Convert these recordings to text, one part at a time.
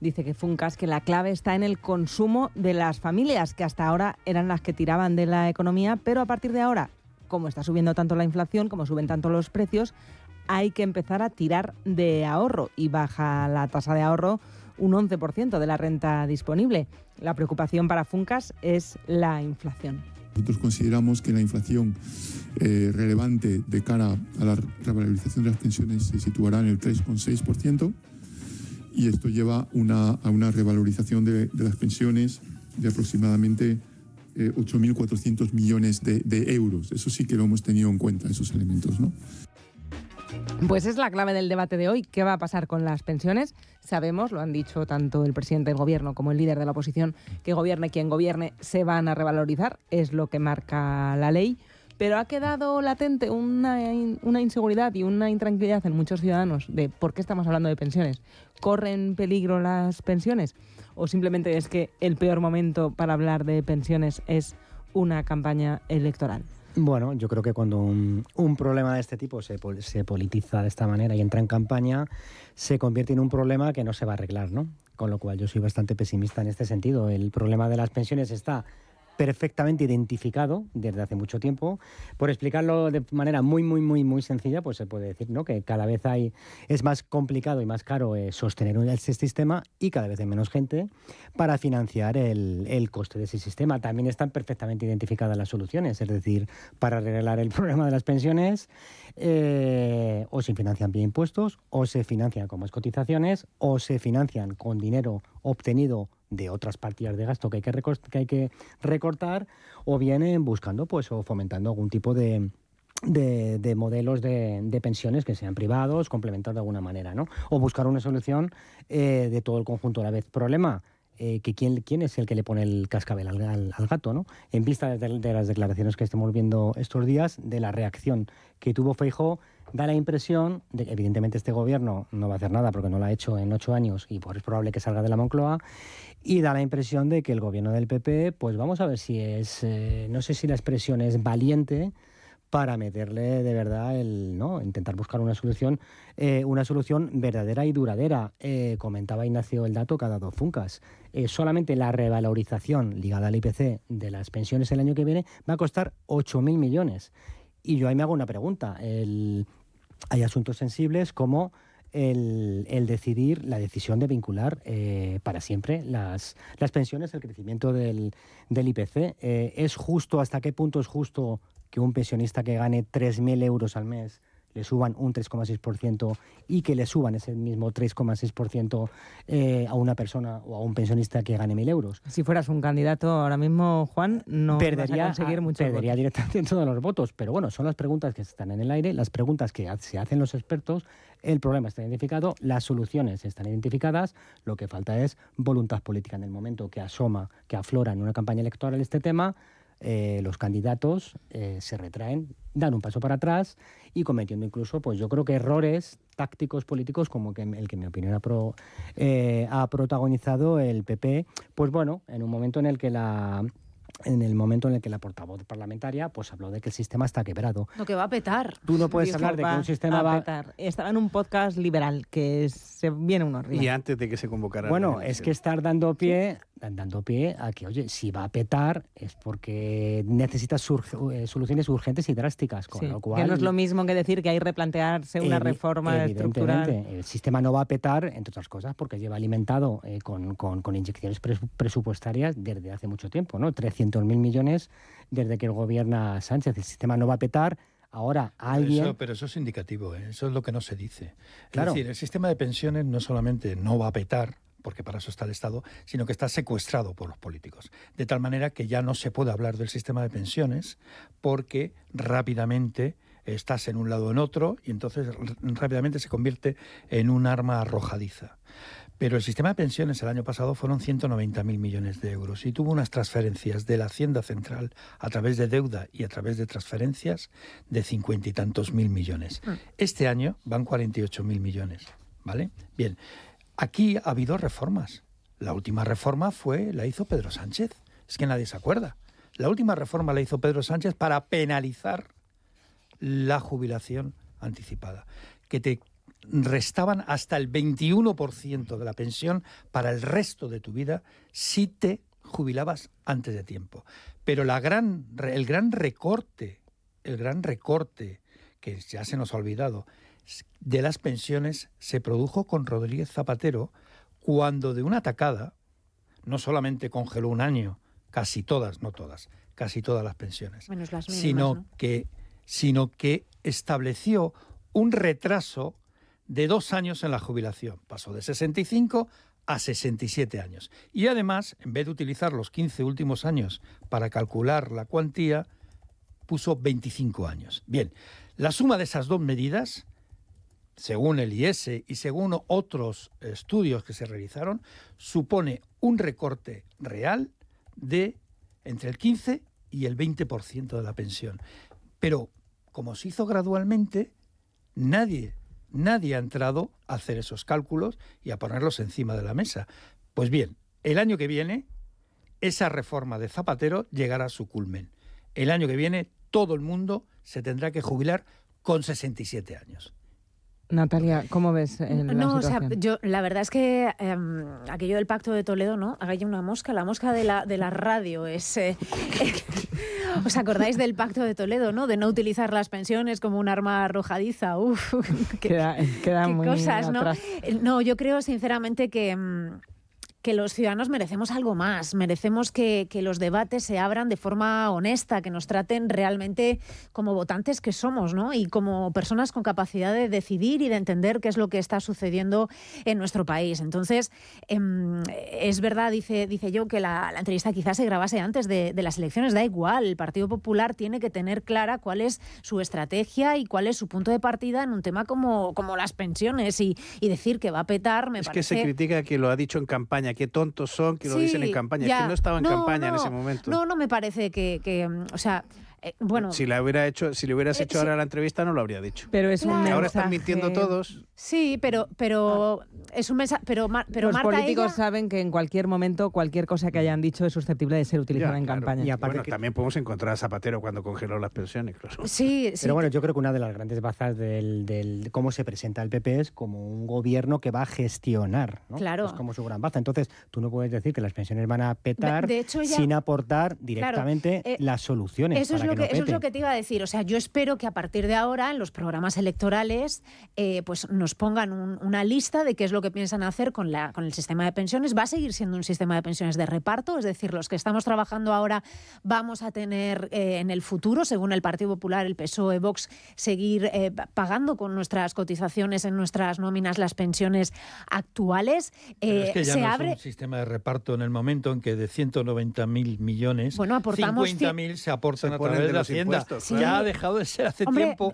Dice que Funcas que la clave está en el consumo de las familias, que hasta ahora eran las que tiraban de la economía, pero a partir de ahora, como está subiendo tanto la inflación, como suben tanto los precios, hay que empezar a tirar de ahorro y baja la tasa de ahorro un 11% de la renta disponible. La preocupación para Funcas es la inflación. Nosotros consideramos que la inflación relevante de cara a la revalorización de las pensiones se situará en el 3,6%, y esto lleva a una revalorización de las pensiones de aproximadamente 8.400 millones de euros. Eso sí que lo hemos tenido en cuenta, esos elementos, ¿no? Pues es la clave del debate de hoy. ¿Qué va a pasar con las pensiones? Sabemos, lo han dicho tanto el presidente del gobierno como el líder de la oposición, que gobierne quien gobierne, se van a revalorizar. Es lo que marca la ley. Pero ha quedado latente una inseguridad y una intranquilidad en muchos ciudadanos de por qué estamos hablando de pensiones. ¿Corren peligro las pensiones? ¿O simplemente es que el peor momento para hablar de pensiones es una campaña electoral? Bueno, yo creo que cuando un problema de este tipo se politiza de esta manera y entra en campaña, se convierte en un problema que no se va a arreglar, ¿no? Con lo cual yo soy bastante pesimista en este sentido. El problema de las pensiones está perfectamente identificado desde hace mucho tiempo. Por explicarlo de manera muy sencilla, pues se puede decir, ¿no?, que cada vez es más complicado y más caro sostener este sistema, y cada vez hay menos gente para financiar el coste de ese sistema. También están perfectamente identificadas las soluciones, es decir, para arreglar el problema de las pensiones, o se financian vía impuestos, o se financian con más cotizaciones, o se financian con dinero obtenido de otras partidas de gasto que hay que recortar, o vienen buscando pues o fomentando algún tipo de modelos de pensiones que sean privados, complementados de alguna manera, ¿no? O buscar una solución de todo el conjunto a la vez. Problema, que quién es el que le pone el cascabel al gato, ¿no? En vista de las declaraciones que estamos viendo estos días, de la reacción que tuvo Feijóo, da la impresión de que evidentemente este gobierno no va a hacer nada porque no lo ha hecho en 8 años y es probable que salga de la Moncloa, y da la impresión de que el gobierno del PP, pues vamos a ver si es, no sé si la expresión es valiente, para meterle de verdad intentar buscar una solución verdadera y duradera. Comentaba Ignacio el dato que ha dado Funcas. Solamente la revalorización ligada al IPC de las pensiones el año que viene va a costar 8.000 millones. Y yo ahí me hago una pregunta. Hay asuntos sensibles como el decidir, la decisión de vincular para siempre las pensiones al crecimiento del IPC. ¿Es justo? ¿Hasta qué punto es justo que un pensionista que gane 3.000 euros al mes le suban un 3,6% y que le suban ese mismo 3,6% a una persona o a un pensionista que gane 1.000 euros? Si fueras un candidato ahora mismo, Juan, no vas a conseguir muchos votos. Perdería directamente todos los votos. Pero bueno, son las preguntas que están en el aire, las preguntas que se hacen los expertos. El problema está identificado, las soluciones están identificadas. Lo que falta es voluntad política. En el momento que aflora en una campaña electoral este tema, los candidatos se retraen, dan un paso para atrás y cometiendo incluso, pues yo creo que errores tácticos políticos como el que en mi opinión ha protagonizado el PP, pues bueno, en el momento en el que la portavoz parlamentaria pues habló de que el sistema está quebrado. Lo que va a petar. Tú no puedes hablar de que un sistema va a petar. Estaba en un podcast liberal que se viene uno arriba. Y antes de que se convocara. Bueno, es que estar dando pie a que, oye, si va a petar es porque necesitas soluciones urgentes y drásticas, con lo cual... Que no es lo mismo que decir que hay que replantearse una reforma estructural. El sistema no va a petar, entre otras cosas, porque lleva alimentado con inyecciones presupuestarias desde hace mucho tiempo, ¿no? 300.000 millones desde que gobierna Sánchez. El sistema no va a petar. Ahora alguien... Pero eso es indicativo, ¿eh? Eso es lo que no se dice. Claro. Es decir, el sistema de pensiones no solamente no va a petar, porque para eso está el Estado, sino que está secuestrado por los políticos. De tal manera que ya no se puede hablar del sistema de pensiones porque rápidamente estás en un lado o en otro y entonces rápidamente se convierte en un arma arrojadiza. Pero el sistema de pensiones el año pasado fueron 190.000 millones de euros y tuvo unas transferencias de la Hacienda Central a través de deuda y a través de transferencias de 50 y tantos mil millones. Este año van 48.000 millones, ¿vale? Bien, aquí ha habido reformas. La última reforma la hizo Pedro Sánchez. Es que nadie se acuerda. La última reforma la hizo Pedro Sánchez para penalizar la jubilación anticipada. Que te restaban hasta el 21% de la pensión para el resto de tu vida si te jubilabas antes de tiempo. Pero el gran recorte que ya se nos ha olvidado de las pensiones se produjo con Rodríguez Zapatero, cuando de una tacada no solamente congeló un año, casi todas las pensiones, menos las mínimas, sino que estableció un retraso de 2 años en la jubilación. Pasó de 65 a 67 años. Y además, en vez de utilizar los 15 últimos años para calcular la cuantía, puso 25 años. Bien, la suma de esas dos medidas, según el IES y según otros estudios que se realizaron, supone un recorte real de entre el 15 y el 20% de la pensión. Pero, como se hizo gradualmente, nadie ha entrado a hacer esos cálculos y a ponerlos encima de la mesa. Pues bien, el año que viene, esa reforma de Zapatero llegará a su culmen. El año que viene, todo el mundo se tendrá que jubilar con 67 años. Natalia, ¿cómo ves la situación? O sea, la verdad es que aquello del Pacto de Toledo, ¿no? Hay una mosca, la mosca de la radio es... ¿Os acordáis del Pacto de Toledo, no? De no utilizar las pensiones como un arma arrojadiza. Uf, queda muy cosas, atrás. ¿no? No, yo creo sinceramente que los ciudadanos merecemos algo más, merecemos que los debates se abran de forma honesta, que nos traten realmente como votantes que somos, ¿no? Y como personas con capacidad de decidir y de entender qué es lo que está sucediendo en nuestro país. Entonces, es verdad, dice yo, que la entrevista quizás se grabase antes de las elecciones, da igual, el Partido Popular tiene que tener clara cuál es su estrategia y cuál es su punto de partida en un tema como las pensiones y decir que va a petar, me parece... Es que se critica que lo ha dicho en campaña, qué tontos son, que lo dicen en campaña. Es que no estaba en campaña en ese momento. No me parece que o sea, bueno... Si le hubieras hecho ahora la entrevista, no lo habría dicho. Pero es un mensaje... Ahora están mintiendo todos. Sí, pero es un mensaje... Pero los políticos saben que en cualquier momento, cualquier cosa que hayan dicho es susceptible de ser utilizada en campaña. Y aparte también podemos encontrar a Zapatero cuando congeló las pensiones, claro. Sí. Pero bueno, yo creo que una de las grandes bazas de cómo se presenta el PP es como un gobierno que va a gestionar, ¿no? Claro. Es como su gran baza. Entonces, tú no puedes decir que las pensiones van a petar de hecho, sin aportar directamente las soluciones. Eso es lo que te iba a decir. O sea, yo espero que a partir de ahora, en los programas electorales, pues nos pongan una lista de qué es lo que piensan hacer con el sistema de pensiones. Va a seguir siendo un sistema de pensiones de reparto, es decir, los que estamos trabajando ahora vamos a tener en el futuro, según el Partido Popular, el PSOE, Vox, seguir pagando con nuestras cotizaciones en nuestras nóminas las pensiones actuales. Pero es que ya no es un sistema de reparto en el momento en que de 190.000 millones, aportamos 50.000 se aportan a través de la Hacienda. Impuestos, sí. Ya ha dejado de ser hace tiempo.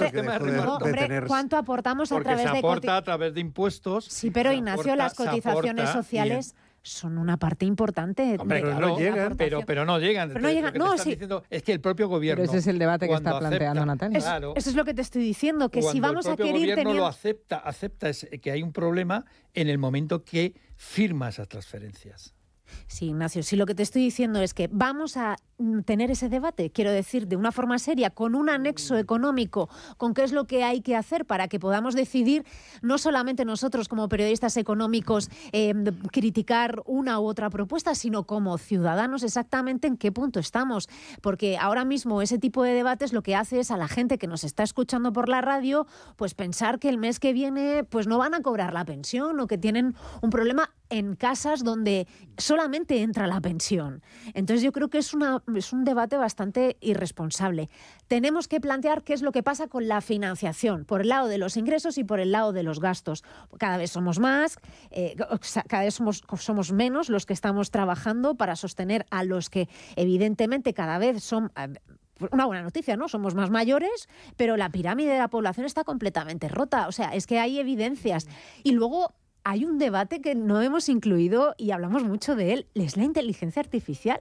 ¿Cuánto aportamos a través se aporta a través de impuestos? Sí, pero Ignacio, las cotizaciones sociales son una parte importante. Hombre, claro, no llegan, pero no llegan. Pero no llegan. No, sí. Diciendo es que el propio gobierno... Pero ese es el debate que está planteando Natalia. Claro, eso es lo que te estoy diciendo, que si vamos a querer... Cuando el propio gobierno lo acepta es que hay un problema en el momento que firma esas transferencias. Sí, Ignacio, sí, lo que te estoy diciendo es que vamos a tener ese debate, quiero decir, de una forma seria, con un anexo económico, con qué es lo que hay que hacer para que podamos decidir, no solamente nosotros como periodistas económicos, criticar una u otra propuesta, sino como ciudadanos exactamente en qué punto estamos. Porque ahora mismo ese tipo de debates lo que hace es a la gente que nos está escuchando por la radio, pues pensar que el mes que viene pues no van a cobrar la pensión o que tienen un problema en casas donde solamente entra la pensión. Entonces yo creo que es un debate bastante irresponsable. Tenemos que plantear qué es lo que pasa con la financiación, por el lado de los ingresos y por el lado de los gastos. Cada vez somos más, cada vez somos menos los que estamos trabajando para sostener a los que evidentemente cada vez son... Una buena noticia, ¿no? Somos más mayores, pero la pirámide de la población está completamente rota. O sea, es que hay evidencias. Y luego... hay un debate que no hemos incluido y hablamos mucho de él, es la inteligencia artificial.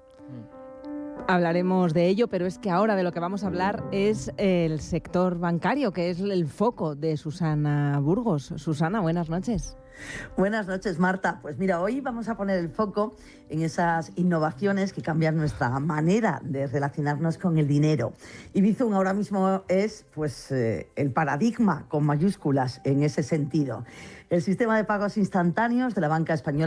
Hablaremos de ello, pero es que ahora de lo que vamos a hablar es el sector bancario, que es el foco de Susana Burgos. Susana, buenas noches. Buenas noches, Marta. Pues mira, hoy vamos a poner el foco en esas innovaciones que cambian nuestra manera de relacionarnos con el dinero. Y Bizum ahora mismo es el paradigma con mayúsculas en ese sentido. El sistema de pagos instantáneos de la banca española